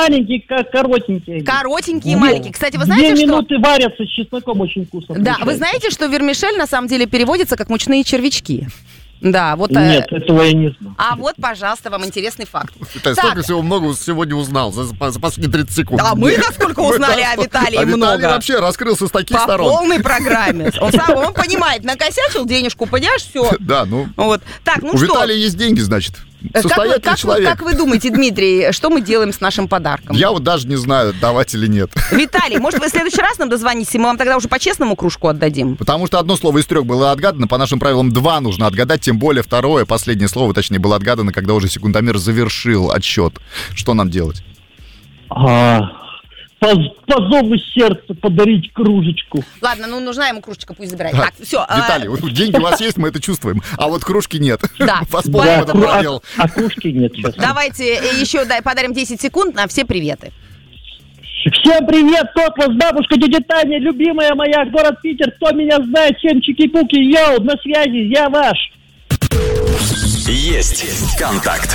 маленькие, коротенькие. Коротенькие и маленькие. Кстати, вы знаете, 2 минуты варятся с чесноком, очень вкусно. Да, вы знаете, что вермишель на самом деле переводится как мучные червячки? Да, вот. Нет, этого я не знаю. А вот, пожалуйста, вам интересный факт. Виталий, столько всего много сегодня узнал за последние 30 секунд. А мы насколько узнали о Виталии много. Виталий вообще раскрылся с таких сторон. По полной программе. Он понимает, накосячил денежку, понимаешь, все. Да, ну. Вот. Так, ну у что? Виталия есть деньги, значит. Состоятельный человек. Как вы думаете, Дмитрий, что мы делаем с нашим подарком? Я вот даже не знаю, давать или нет. Виталий, может, вы в следующий раз нам дозвоните, мы вам тогда уже по-честному кружку отдадим? Потому что одно слово из 3 было отгадано, по нашим правилам 2 нужно отгадать, тем более второе, последнее слово, точнее, было отгадано, когда уже секундомер завершил отсчет. Что нам делать? По зову сердца подарить кружечку. Ладно, ну нужна ему кружечка, пусть забирает. Так, все. Виталий, вот деньги у вас есть, мы это чувствуем, а вот кружки нет. Да. Поспорим, это пробел. А кружки нет сейчас. Давайте еще подарим 10 секунд на все приветы. Всем привет, Тотлас, бабушка, дядя Таня, любимая моя, город Питер, кто меня знает, всем чики-пуки, йоу, на связи, я ваш. Есть контакт.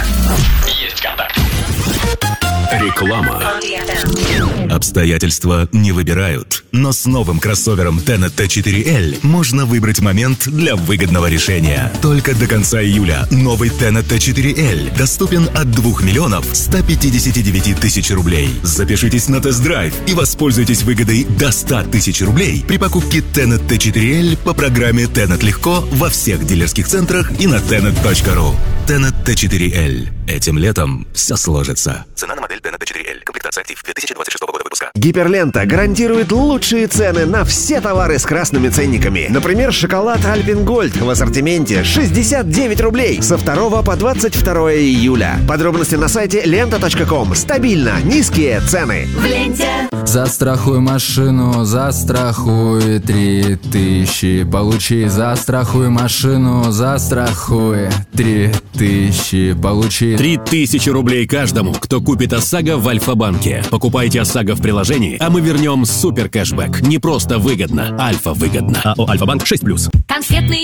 Реклама. Обстоятельства не выбирают, но с новым кроссовером Tenet T4L можно выбрать момент для выгодного решения. Только до конца июля новый Tenet T4L доступен от 2 миллионов 159 тысяч рублей. Запишитесь на тест-драйв и воспользуйтесь выгодой до 100 тысяч рублей при покупке Tenet T4L по программе Tenet Легко во всех дилерских центрах и на tenet.ru. Tenet T4L. Этим летом все сложится. Цена на модель Tenet T4L. Комплектация актив 2026 года выпуска. Гиперлента гарантирует лучшие цены на все товары с красными ценниками. Например, шоколад Альпен Гольд в ассортименте 69 рублей со 2 по 22 июля. Подробности на сайте lenta.com. Стабильно низкие цены. В ленте. Застрахуй машину, застрахуй 3000. Получи, застрахуй машину, застрахуй 3000. Получи 3000 рублей каждому, кто купит ОСАГО в Альфа-банке. Покупайте ОСАГО в приложении, а мы вернем супер кэшбэк. Не просто выгодно, Альфа выгодно. АО «Альфа-банк» 6+. Конфетный